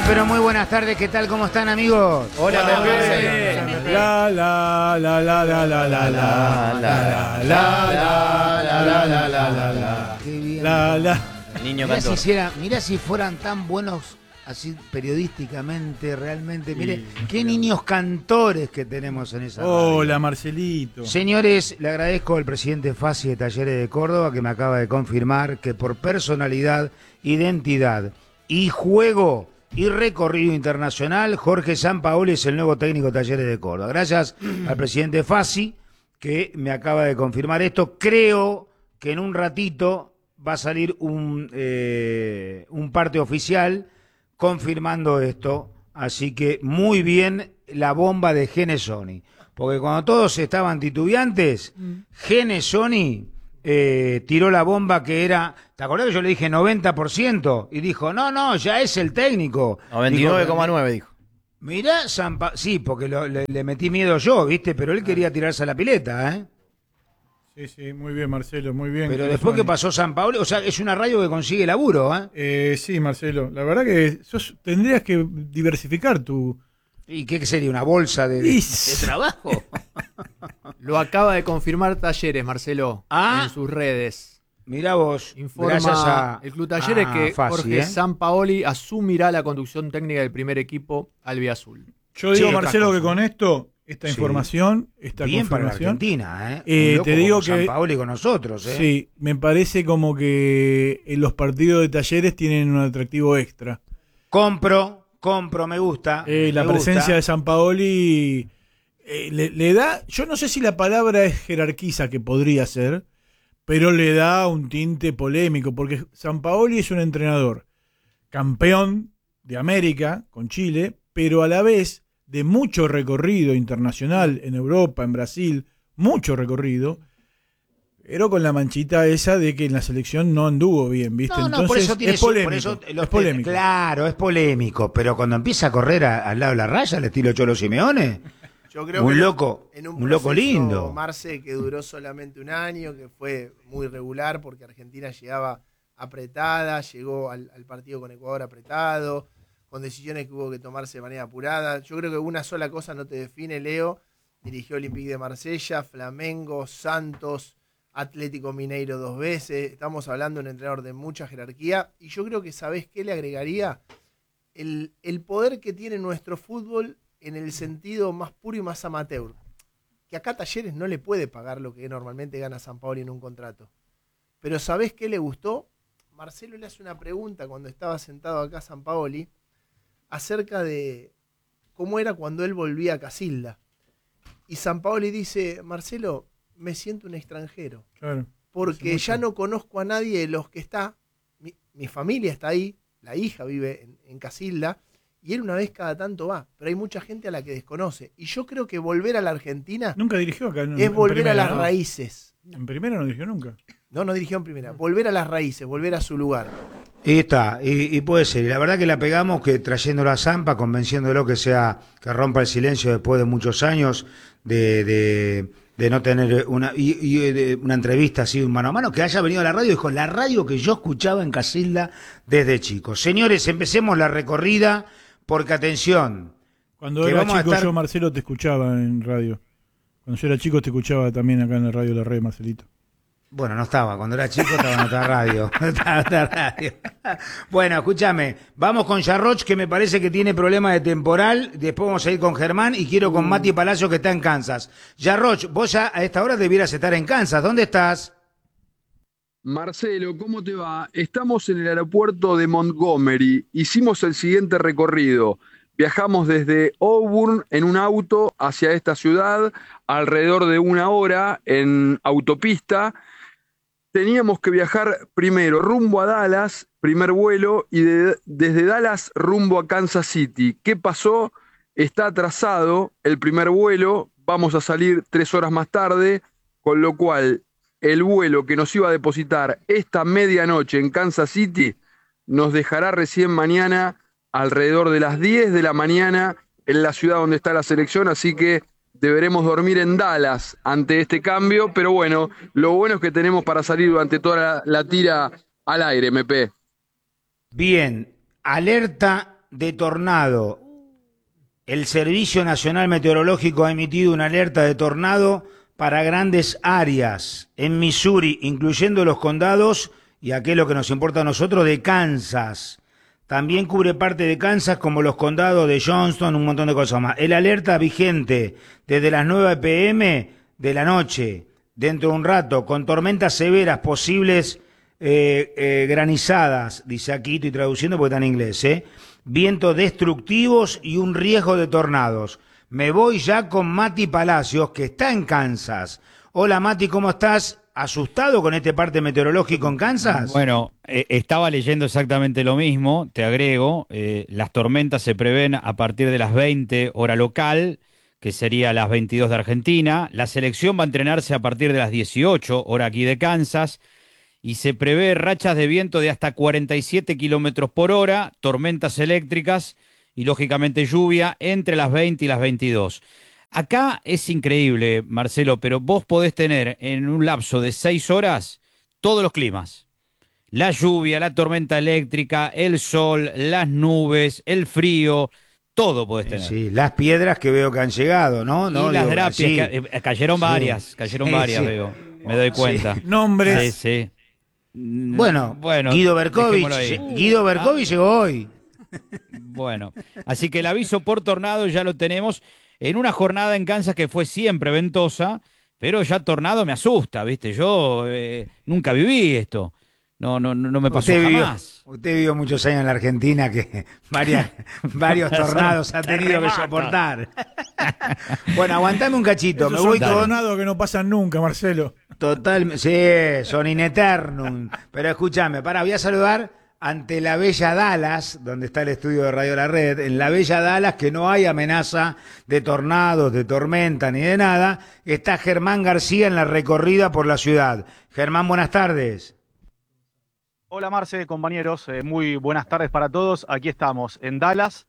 pero muy buenas tardes, ¿qué tal? ¿Cómo están, amigos? Hola, Pepe. La la la la la la la la la la la la la. Qué bien. Niño Mirá cantor. mirá si fueran tan buenos así periodísticamente, realmente. Mire, qué niños cantores que tenemos en esa radio. Hola, Marcelito. Señores, le agradezco al presidente Fassi de Talleres de Córdoba que me acaba de confirmar que por personalidad, identidad y juego y recorrido internacional, Jorge Sampaoli es el nuevo técnico de Talleres de Córdoba. Gracias al presidente Fassi que me acaba de confirmar esto. Creo que en un ratito va a salir un parte oficial confirmando esto. Así que muy bien la bomba de Genesoni. Porque cuando todos estaban titubeantes, Genesoni tiró la bomba que era, ¿te acordás que yo le dije 90%? Y dijo, no, ya es el técnico. 99,9 dijo. Mirá, sí, porque le metí miedo yo, ¿viste? Pero él quería tirarse a la pileta, ¿eh? Sí, muy bien, Marcelo, muy bien. Pero después que pasó Sampaoli, o sea, es una radio que consigue laburo, ¿eh? Sí, Marcelo, la verdad que tendrías que diversificar tu... ¿Y qué sería? ¿Una bolsa de trabajo? Lo acaba de confirmar Talleres, Marcelo, en sus redes. Mirá vos, informa el Club Talleres que Fassi, Jorge Sampaoli asumirá la conducción técnica del primer equipo albiazul. Yo digo, Marcelo, que con esta información, esta bien confirmación, para la Argentina, te digo que Sampaoli con nosotros, sí, me parece como que en los partidos de Talleres tienen un atractivo extra. Compro, me gusta. La presencia de Sampaoli le da, yo no sé si la palabra es jerarquiza, que podría ser, pero le da un tinte polémico, porque Sampaoli es un entrenador campeón de América con Chile, pero a la vez de mucho recorrido internacional en Europa, en Brasil, mucho recorrido, pero con la manchita esa de que en la selección no anduvo bien, ¿viste? No, entonces por eso tiene es polémico. Es polémico. Claro, es polémico, pero cuando empieza a correr al lado de la raya, al estilo Cholo Simeone, yo creo un que loco, en un loco lindo. Marce, que duró solamente un año, que fue muy regular porque Argentina llegaba apretada, llegó al partido con Ecuador apretado, con decisiones que hubo que tomarse de manera apurada. Yo creo que una sola cosa no te define, Leo. Dirigió Olympique de Marsella, Flamengo, Santos, Atlético Mineiro 2 veces. Estamos hablando de un entrenador de mucha jerarquía. Y yo creo que, ¿sabés qué le agregaría? El poder que tiene nuestro fútbol en el sentido más puro y más amateur. Que acá Talleres no le puede pagar lo que normalmente gana Sampaoli en un contrato. Pero ¿sabés qué le gustó? Marcelo le hace una pregunta cuando estaba sentado acá Sampaoli acerca de cómo era cuando él volvía a Casilda. Y Sampaoli dice, Marcelo, me siento un extranjero. Claro, porque ya no conozco a nadie de los que está. Mi familia está ahí, la hija vive en Casilda, y él una vez cada tanto va. Pero hay mucha gente a la que desconoce. Y yo creo que volver a la Argentina nunca dirigió acá, es volver a las raíces. En primera no dirigió nunca. No dirigió en primera. Volver a las raíces, volver a su lugar. Y está, y puede ser. Y la verdad que la pegamos, que trayéndolo a Zampa, convenciéndolo que rompa el silencio después de muchos años de no tener una entrevista así mano a mano, que haya venido a la radio, dijo, la radio que yo escuchaba en Casilda desde chico. Señores, empecemos la recorrida, porque atención. Cuando era chico yo, Marcelo, te escuchaba en radio. Cuando yo era chico te escuchaba también acá en la radio La Red, Marcelito. Bueno, no estaba. Cuando era chico estaba en otra radio. Bueno, escúchame. Vamos con Yarroch, que me parece que tiene problemas de temporal. Después vamos a ir con Germán y quiero con Mati Palacio, que está en Kansas. Yarroch, vos ya a esta hora debieras estar en Kansas. ¿Dónde estás? Marcelo, ¿cómo te va? Estamos en el aeropuerto de Montgomery. Hicimos el siguiente recorrido. Viajamos desde Auburn en un auto hacia esta ciudad, alrededor de 1 hora en autopista. Teníamos que viajar primero rumbo a Dallas, primer vuelo, y desde Dallas rumbo a Kansas City. ¿Qué pasó? Está atrasado el primer vuelo, vamos a salir 3 horas más tarde, con lo cual el vuelo que nos iba a depositar esta medianoche en Kansas City nos dejará recién mañana alrededor de las 10 de la mañana en la ciudad donde está la selección, así que deberemos dormir en Dallas ante este cambio, pero bueno, lo bueno es que tenemos para salir durante toda la tira al aire, MP. Bien, alerta de tornado. El Servicio Nacional Meteorológico ha emitido una alerta de tornado para grandes áreas en Missouri, incluyendo los condados, y aquello que nos importa a nosotros, de Kansas. También cubre parte de Kansas, como los condados de Johnston, un montón de cosas más. El alerta vigente desde las 9 p.m. de la noche, dentro de un rato, con tormentas severas posibles, granizadas, dice aquí, estoy traduciendo porque está en inglés, vientos destructivos y un riesgo de tornados. Me voy ya con Mati Palacios, que está en Kansas. Hola Mati, ¿cómo estás? ¿Asustado con este parte meteorológico en Kansas? Bueno, estaba leyendo exactamente lo mismo, te agrego, las tormentas se prevén a partir de las 20 hora local, que sería las 22 de Argentina. La selección va a entrenarse a partir de las 18 hora aquí de Kansas, y se prevé rachas de viento de hasta 47 kilómetros por hora, tormentas eléctricas y lógicamente lluvia entre las 20 y las 22. Acá es increíble, Marcelo, pero vos podés tener en un lapso de 6 horas todos los climas. La lluvia, la tormenta eléctrica, el sol, las nubes, el frío, todo podés tener. Sí, las piedras que veo que han llegado, ¿no? Y las drapias, sí. cayeron varias, Sí, veo, me doy cuenta. Sí. Nombres. Sí. Bueno, Guido Berkovich llegó hoy. Bueno, así que el aviso por tornado ya lo tenemos en una jornada en Kansas que fue siempre ventosa, pero ya tornado me asusta, ¿viste? Yo nunca viví esto. No me pasó jamás. Usted vivió muchos años en la Argentina, que varios tornados ha tenido que soportar. Bueno, aguantame un cachito. Esos son tornados que no pasan nunca, Marcelo. Total, sí, son in eternum. Pero escúchame, voy a saludar ante la bella Dallas, donde está el estudio de Radio La Red, en la bella Dallas, que no hay amenaza de tornados, de tormenta ni de nada. Está Germán García en la recorrida por la ciudad. Germán, buenas tardes. Hola Marce, compañeros, muy buenas tardes para todos. Aquí estamos en Dallas,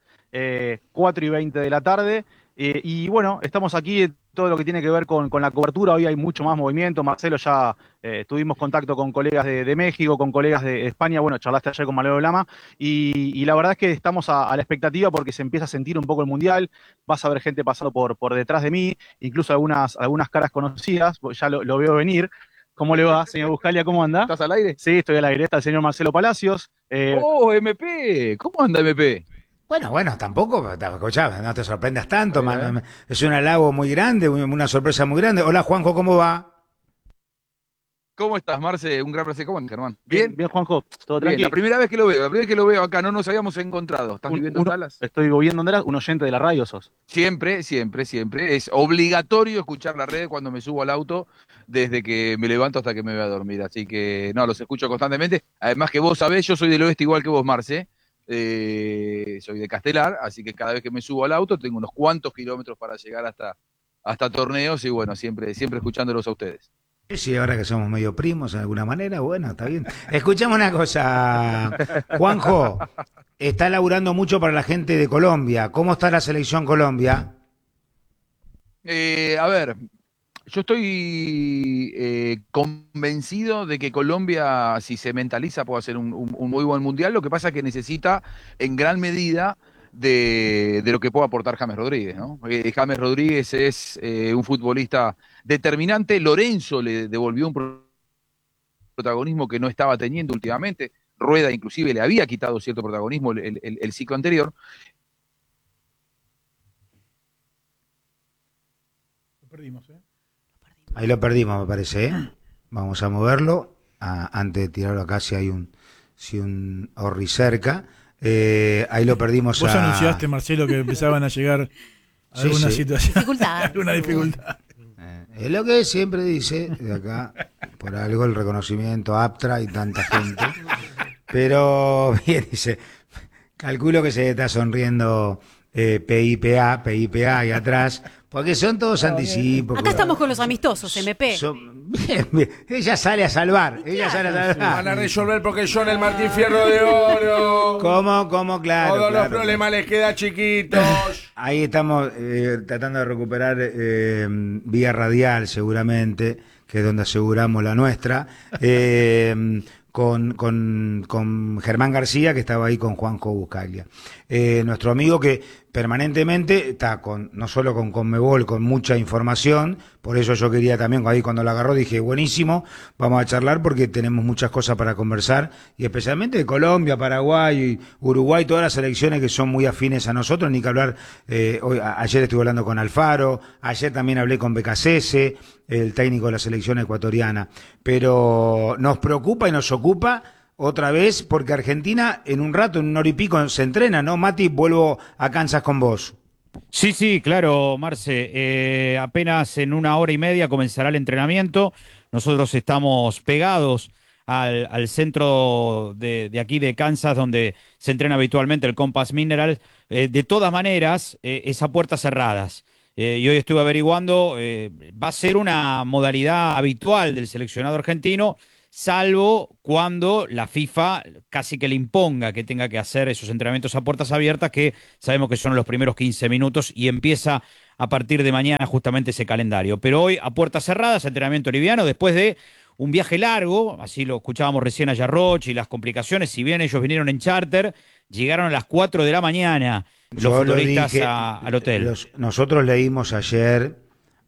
4:20 de la tarde. Y bueno, estamos aquí, todo lo que tiene que ver con la cobertura. Hoy hay mucho más movimiento. Marcelo, ya tuvimos contacto con colegas de México, con colegas de España. Bueno, charlaste ayer con Manolo Lama. Y la verdad es que estamos a la expectativa porque se empieza a sentir un poco el Mundial. Vas a ver gente pasando por detrás de mí, incluso algunas caras conocidas, ya lo veo venir. ¿Cómo le va, señor Buscalia? ¿Cómo anda? ¿Estás al aire? Sí, estoy al aire. Está el señor Marcelo Palacios. MP, ¿cómo anda MP? Bueno, tampoco, escuchá, no te sorprendas tanto, es un halago muy grande, una sorpresa muy grande. Hola Juanjo, ¿cómo va? ¿Cómo estás, Marce? Un gran placer. ¿Cómo andas, Germán? Bien, Juanjo. Todo Bien, tranquilo. la primera vez que lo veo acá, no nos habíamos encontrado. ¿Estás viviendo en Dallas? Estoy viviendo en Dallas, un oyente de la radio sos. Siempre. Es obligatorio escuchar la red cuando me subo al auto, desde que me levanto hasta que me voy a dormir. Así que, los escucho constantemente. Además que vos sabés, yo soy del oeste igual que vos, Marce. Soy de Castelar, así que cada vez que me subo al auto tengo unos cuantos kilómetros para llegar hasta torneos y bueno, siempre escuchándolos a ustedes. Sí, ahora que somos medio primos en alguna manera, bueno, está bien. Escuchame una cosa, Juanjo, está laburando mucho para la gente de Colombia. ¿Cómo está la selección Colombia? A ver, yo estoy convencido de que Colombia, si se mentaliza, puede hacer un muy buen mundial. Lo que pasa es que necesita en gran medida de lo que puede aportar James Rodríguez, ¿no? James Rodríguez es un futbolista determinante. Lorenzo le devolvió un protagonismo que no estaba teniendo últimamente. Rueda inclusive le había quitado cierto protagonismo el ciclo anterior. Lo perdimos, Ahí lo perdimos, me parece, Vamos a moverlo antes de tirarlo acá si hay un orri cerca. Ahí lo perdimos. Vos anunciaste, Marcelo, que empezaban a llegar alguna situación. Alguna dificultad. Es lo que siempre dice de acá, por algo el reconocimiento Aptra y tanta gente. Pero bien, dice, calculo que se está sonriendo PIPA ahí atrás, porque son todos anticipos. Acá estamos con los amistosos, MP. Bien. Ella sale a salvar. Van a resolver porque son el Martín Fierro de Oro. ¿Cómo? Claro. Todos los problemas les quedan chiquitos. Ahí estamos tratando de recuperar vía radial, seguramente, que es donde aseguramos la nuestra. con Germán García, que estaba ahí con Juanjo Buscaglia. Nuestro amigo que permanentemente está no solo con Conmebol, con mucha información, por eso yo quería también, ahí cuando la agarró dije, buenísimo, vamos a charlar porque tenemos muchas cosas para conversar, y especialmente de Colombia, Paraguay, Uruguay, todas las selecciones que son muy afines a nosotros, ni que hablar, ayer estuve hablando con Alfaro, ayer también hablé con Becasese, el técnico de la selección ecuatoriana, pero nos preocupa y nos ocupa otra vez porque Argentina en un rato, en un hora y pico se entrena, ¿no? Mati, vuelvo a Kansas con vos. Sí, claro, Marce. Apenas en una hora y media comenzará el entrenamiento. Nosotros estamos pegados al centro de aquí de Kansas, donde se entrena habitualmente el Compass Mineral. De todas maneras, es a puertas cerradas. Y hoy estuve averiguando, va a ser una modalidad habitual del seleccionado argentino, salvo cuando la FIFA casi que le imponga que tenga que hacer esos entrenamientos a puertas abiertas, que sabemos que son los primeros 15 minutos y empieza a partir de mañana justamente ese calendario. Pero hoy a puertas cerradas, entrenamiento liviano, después de un viaje largo, así lo escuchábamos recién a Yarroch y las complicaciones, si bien ellos vinieron en charter, llegaron a las 4 de la mañana los futbolistas al hotel. Nosotros leímos ayer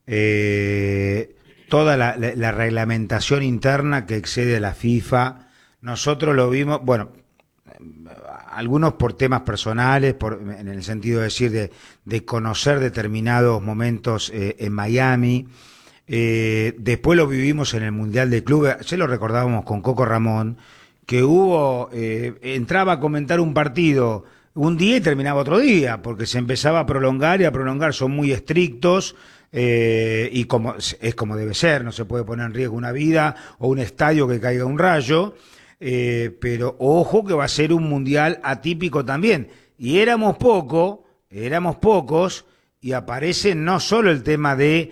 toda la reglamentación interna que excede a la FIFA. Nosotros lo vimos, bueno, algunos por temas personales, en el sentido de decir de conocer determinados momentos en Miami. Después lo vivimos en el Mundial de Clubes, ya lo recordábamos con Coco Ramón, que entraba a comentar un partido un día y terminaba otro día, porque se empezaba a prolongar y a prolongar, son muy estrictos, y es como debe ser, no se puede poner en riesgo una vida o un estadio que caiga un rayo, pero ojo que va a ser un mundial atípico también, y éramos pocos, y aparece no solo el tema de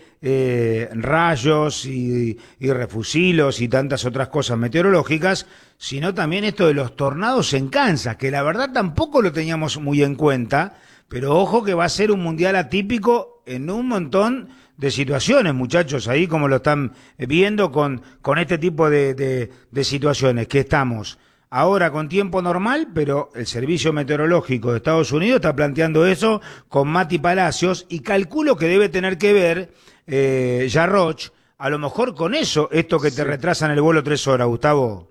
rayos y refusilos y tantas otras cosas meteorológicas, sino también esto de los tornados en Kansas, que la verdad tampoco lo teníamos muy en cuenta, pero ojo que va a ser un mundial atípico en un montón de situaciones, muchachos, ahí como lo están viendo con este tipo de situaciones, que estamos ahora con tiempo normal, pero el Servicio Meteorológico de Estados Unidos está planteando eso con Mati Palacios, y calculo que debe tener que ver Yarroch, a lo mejor con eso, esto que te retrasan el vuelo 3 horas, Gustavo.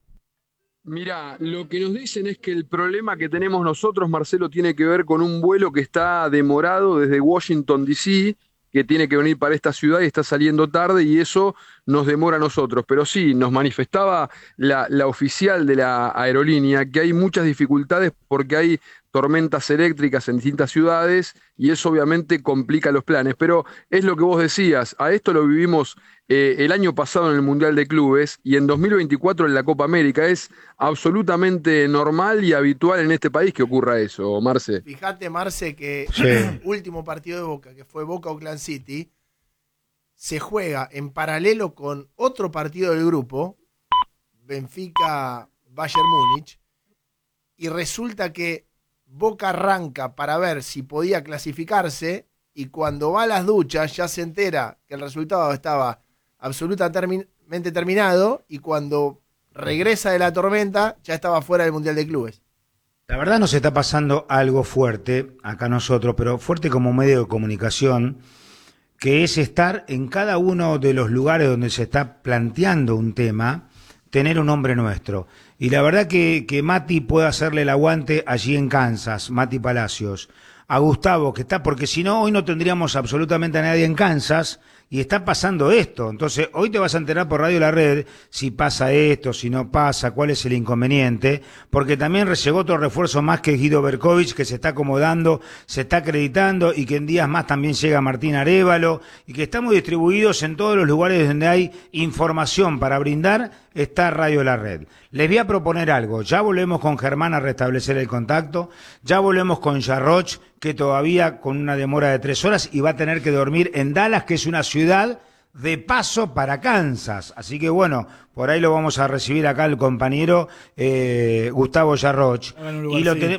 Mirá, lo que nos dicen es que el problema que tenemos nosotros, Marcelo, tiene que ver con un vuelo que está demorado desde Washington, D.C., que tiene que venir para esta ciudad y está saliendo tarde, y eso nos demora a nosotros. Pero sí, nos manifestaba la oficial de la aerolínea que hay muchas dificultades porque hay tormentas eléctricas en distintas ciudades y eso obviamente complica los planes. Pero es lo que vos decías, a esto lo vivimos el año pasado en el Mundial de Clubes y en 2024 en la Copa América. Es absolutamente normal y habitual en este país que ocurra eso, Marce. Fíjate, Marce, que Sí. el último partido de Boca, que fue Boca-Oakland City, se juega en paralelo con otro partido del grupo, Benfica-Bayern Múnich, y resulta que Boca arranca para ver si podía clasificarse, y cuando va a las duchas ya se entera que el resultado estaba absolutamente terminado, y cuando regresa de la tormenta ya estaba fuera del Mundial de Clubes. La verdad nos está pasando algo fuerte acá nosotros, pero fuerte como medio de comunicación, que es estar en cada uno de los lugares donde se está planteando un tema, tener un nombre nuestro. Y la verdad que Mati puede hacerle el aguante allí en Kansas, Mati Palacios, a Gustavo, que está, porque si no, hoy no tendríamos absolutamente a nadie en Kansas, y está pasando esto. Entonces, hoy te vas a enterar por Radio La Red si pasa esto, si no pasa, cuál es el inconveniente, porque también llegó otro refuerzo más, que Guido Berkovich, que se está acomodando, se está acreditando, y que en días más también llega Martín Arévalo, y que estamos distribuidos en todos los lugares donde hay información para brindar, está Radio La Red. Les voy a proponer algo, ya volvemos con Germán a restablecer el contacto, ya volvemos con Yarroch, que todavía con una demora de 3 horas y va a tener que dormir en Dallas, que es una ciudad de paso para Kansas. Así que bueno, por ahí lo vamos a recibir acá el compañero Gustavo Yarroch.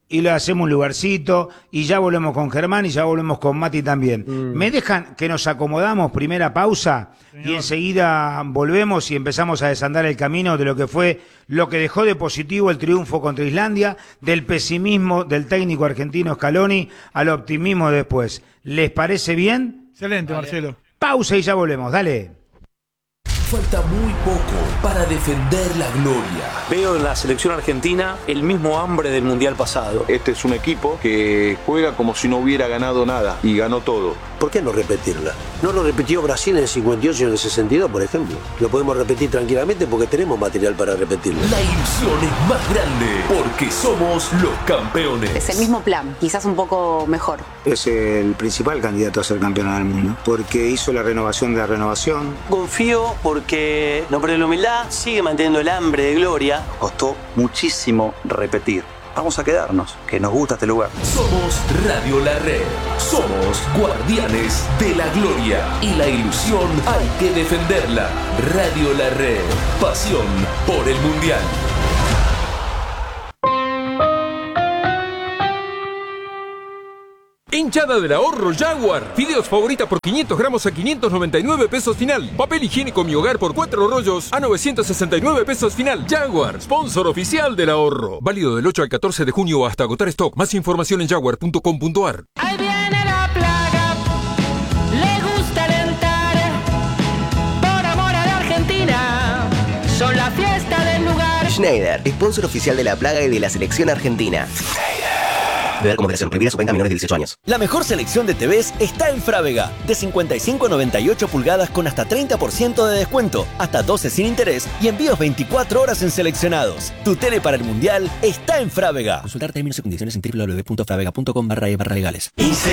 y le hacemos un lugarcito, y ya volvemos con Germán y ya volvemos con Mati también. ¿Me dejan que nos acomodamos, primera pausa, y enseguida volvemos y empezamos a desandar el camino de lo que fue, lo que dejó de positivo el triunfo contra Islandia, del pesimismo del técnico argentino Scaloni al optimismo después? ¿Les parece bien? Excelente, Marcelo. Pausa y ya volvemos, dale. Falta muy poco para defender la gloria. Veo en la selección argentina el mismo hambre del Mundial pasado. Este es un equipo que juega como si no hubiera ganado nada y ganó todo. ¿Por qué no repetirla? No lo repitió Brasil en el 58 y en el 62, por ejemplo. Lo podemos repetir tranquilamente porque tenemos material para repetirlo. La ilusión es más grande porque somos los campeones. Es el mismo plan, quizás un poco mejor. Es el principal candidato a ser campeón del mundo porque hizo la renovación de la renovación. Confío porque no pierde la humildad, sigue manteniendo el hambre de gloria. Costó muchísimo repetir. Vamos a quedarnos, que nos gusta este lugar. Somos Radio La Red. Somos guardianes de la gloria. Y la ilusión hay que defenderla. Radio La Red. Pasión por el Mundial. Hinchada del ahorro Jaguar. Fideos favorita por 500 gramos a 599 pesos final. Papel higiénico Mi Hogar por 4 rollos a 969 pesos final. Jaguar, sponsor oficial del ahorro. Válido del 8 al 14 de junio hasta agotar stock. Más información en jaguar.com.ar. Ahí viene la plaga. Le gusta alentar. Por amor a la Argentina. Son la fiesta del lugar. Schneider, sponsor oficial de la plaga y de la selección argentina. Beber con moderación, prohibida su venta a menores de 18 años. La mejor selección de TVs está en Frávega. De 55 a 98 pulgadas con hasta 30% de descuento, hasta 12 sin interés y envíos 24 horas en seleccionados. Tu tele para el Mundial está en Frávega. Consultar términos y condiciones en www.fravega.com/legales.